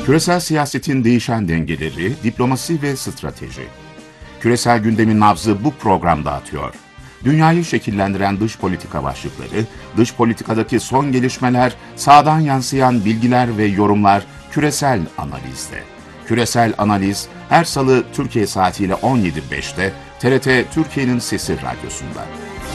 Küresel siyasetin değişen dengeleri, diplomasi ve strateji. Küresel gündemin nabzı bu programda atıyor. Dünyayı şekillendiren dış politika başlıkları, dış politikadaki son gelişmeler, sahadan yansıyan bilgiler ve yorumlar küresel analizde. Küresel analiz her salı Türkiye saatiyle 17.05'te TRT Türkiye'nin Sesi Radyosu'nda.